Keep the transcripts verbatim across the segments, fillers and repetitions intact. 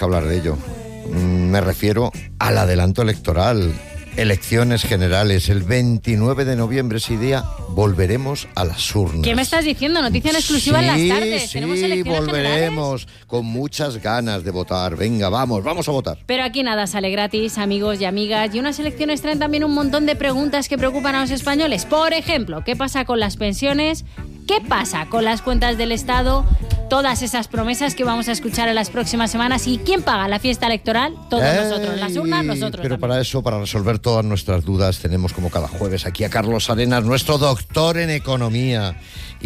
que hablar de ello. Me refiero al adelanto electoral. Elecciones generales, el veintinueve de noviembre, ese día, volveremos a las urnas. ¿Qué me estás diciendo? Noticia en exclusiva sí, en las tardes. Sí, ¿Tenemos elecciones volveremos generales? Con muchas ganas de votar. Venga, vamos, vamos a votar. Pero aquí nada sale gratis, amigos y amigas. Y unas elecciones traen también un montón de preguntas que preocupan a los españoles. Por ejemplo, ¿qué pasa con las pensiones? ¿Qué pasa con las cuentas del Estado? Todas esas promesas que vamos a escuchar en las próximas semanas. ¿Y quién paga la fiesta electoral? Todos Ey, nosotros. Las urnas, nosotros Pero también. para eso, para resolver todas nuestras dudas, tenemos como cada jueves aquí a Carlos Arenas, nuestro doctor en economía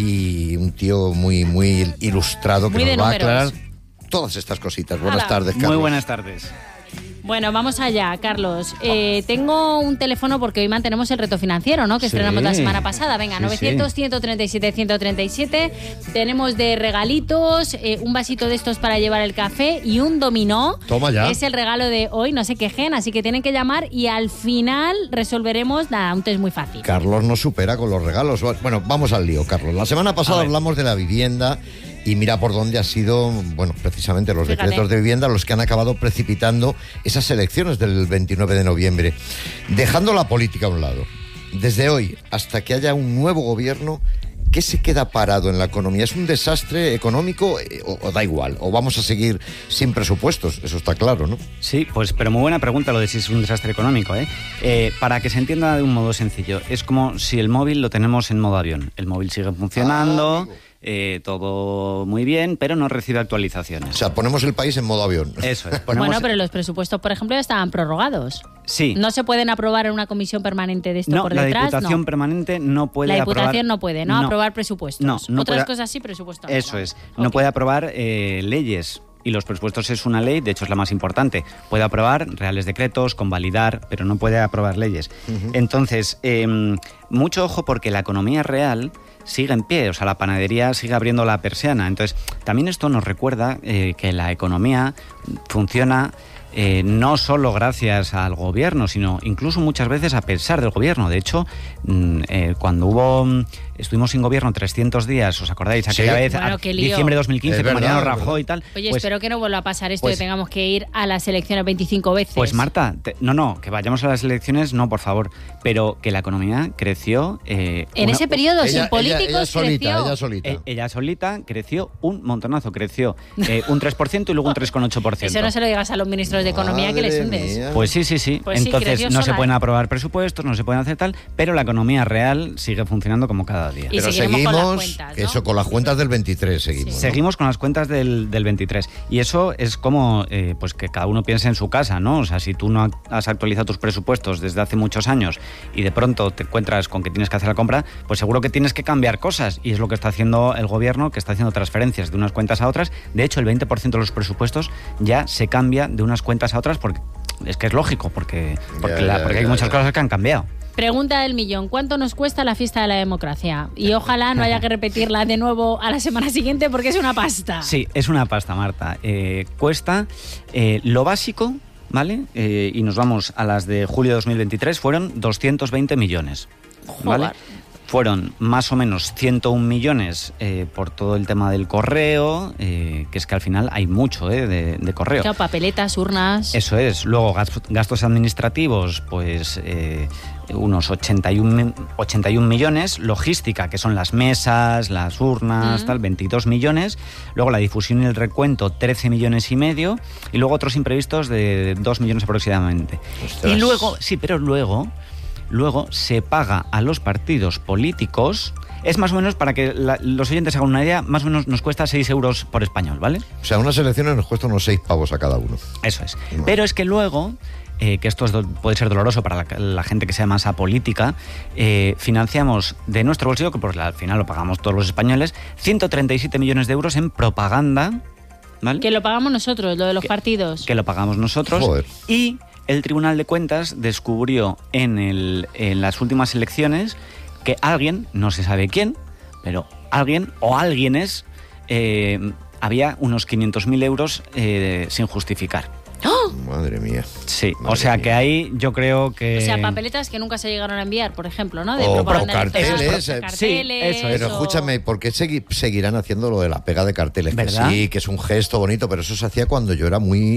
y un tío muy, muy ilustrado que Muy de nos va números. a aclarar todas estas cositas. Buenas Hala. tardes, Carlos. Muy buenas tardes. Bueno, vamos allá, Carlos. Eh, tengo un teléfono porque hoy mantenemos el reto financiero, ¿no? Que Sí. estrenamos la semana pasada. Venga, Sí, novecientos, sí. ciento treinta y siete, ciento treinta y siete. Tenemos de regalitos, eh, un vasito de estos para llevar el café y un dominó. Toma ya. Es el regalo de hoy, no se quejen, así que tienen que llamar y al final resolveremos, nada, un test muy fácil. Carlos nos supera con los regalos. Bueno, vamos al lío, Carlos. La semana pasada A ver. hablamos de la vivienda y mira por dónde ha sido, bueno, precisamente los Fíjate. decretos de vivienda los que han acabado precipitando esas elecciones del veintinueve de noviembre. Dejando la política a un lado. Desde hoy hasta que haya un nuevo gobierno, ¿qué se queda parado en la economía? ¿Es un desastre económico eh, o, o da igual? ¿O vamos a seguir sin presupuestos? Eso está claro, ¿no? Sí, pues pero muy buena pregunta lo de si es un desastre económico, ¿eh? Eh, para que se entienda de un modo sencillo, es como si el móvil lo tenemos en modo avión. El móvil sigue funcionando, Ah, amigo. eh, todo muy bien, pero no recibe actualizaciones. O sea, ponemos el país en modo avión. Eso es. Ponemos- Bueno, pero los presupuestos, por ejemplo, ya estaban prorrogados. Sí. ¿No se pueden aprobar en una comisión permanente de esto No, por la detrás? Diputación no. permanente no puede La Diputación aprobar... no puede, ¿no? Aprobar presupuestos. No, no Otras puede- cosas sí, presupuestos no. Eso es. No Ok. puede aprobar eh, leyes. Y los presupuestos es una ley, de hecho es la más importante. Puede aprobar reales decretos, convalidar, pero no puede aprobar leyes. Ujú. Entonces, eh, mucho ojo porque la economía real sigue en pie, o sea, la panadería sigue abriendo la persiana. Entonces, también esto nos recuerda eh, que la economía funciona eh, no solo gracias al gobierno, sino incluso muchas veces a pesar del gobierno. De hecho, mm, eh, cuando hubo mm, estuvimos sin gobierno trescientos días, ¿os acordáis? Aquella Sí. vez, Bueno, a qué lío. diciembre de dos mil quince, Es con verdad, Mariano es verdad. Rajoy y tal. Oye, pues, espero que no vuelva a pasar esto pues- que tengamos que ir a las elecciones veinticinco veces. Pues Marta, te- no, no, que vayamos a las elecciones, no, por favor, pero que la economía creció... eh, En una- ese periodo, Ella- sin políticos, ella, ella solita, creció. ella solita. Eh, ella solita creció un montonazo, creció eh, un tres por ciento y luego un tres coma ocho por ciento. Eso no se lo digas a los ministros de Economía que les Madre hundes. mía. Pues sí, sí, sí. Pues sí, Entonces creció no se sola, pueden ¿eh? aprobar presupuestos, no se pueden hacer tal, pero la economía real sigue funcionando como cada día. Y Pero seguiremos con las seguimos, cuentas, ¿no? eso, con las cuentas del veintitrés seguimos. ¿no? Seguimos con las cuentas del, del veintitrés y eso es como eh, pues que cada uno piense en su casa, ¿no? O sea, si tú no has actualizado tus presupuestos desde hace muchos años y de pronto te encuentras con que tienes que hacer la compra, pues seguro que tienes que cambiar cosas y es lo que está haciendo el gobierno, que está haciendo transferencias de unas cuentas a otras. De hecho, el veinte por ciento de los presupuestos ya se cambia de unas cuentas a otras porque es que es lógico, porque, porque, Ya, la- ya, porque hay ya, muchas ya. cosas que han cambiado. Pregunta del millón, ¿cuánto nos cuesta la fiesta de la democracia? Y ojalá no haya que repetirla de nuevo a la semana siguiente porque es una pasta. Sí, es una pasta, Marta. Eh, cuesta eh, lo básico, ¿vale? Eh, y nos vamos a las de julio de dos mil veintitrés, fueron doscientos veinte millones, ¿vale? Joder. Fueron más o menos ciento un millones eh, por todo el tema del correo, eh, que es que al final hay mucho eh, de, de correo. Claro, papeletas, urnas. Eso es. Luego gas- gastos administrativos, pues eh, unos ochenta y un millones. Logística, que son las mesas, las urnas, Mm. tal, veintidós millones. Luego la difusión y el recuento, trece millones y medio. Y luego otros imprevistos de dos millones aproximadamente. Ostras. Y luego, sí, pero luego, luego se paga a los partidos políticos. Es más o menos, para que la- los oyentes hagan una idea, más o menos nos cuesta seis euros por español, ¿vale? O sea, unas elecciones nos cuesta unos seis pavos a cada uno. Eso es. Vale. Pero es que luego, eh, que esto es do- puede ser doloroso para la, la gente que sea más apolítica, eh, financiamos de nuestro bolsillo, que por al final lo pagamos todos los españoles, ciento treinta y siete millones de euros en propaganda, ¿vale? Que lo pagamos nosotros, lo de los partidos. Que lo pagamos nosotros. Joder. Y el Tribunal de Cuentas descubrió en, el, en las últimas elecciones que alguien, no se sabe quién, pero alguien o alguienes, eh, había unos quinientos mil euros eh, sin justificar. ¡Oh! Madre mía. Sí, Madre o sea mía. que ahí yo creo que... O sea, papeletas que nunca se llegaron a enviar, por ejemplo, ¿no? De O- propaganda o electoral, carteles, eh. carteles, Sí, eso es. Pero o- escúchame, ¿por qué segui- seguirán haciendo lo de la pega de carteles? Que ¿Verdad? sí, que es un gesto bonito, pero eso se hacía cuando yo era muy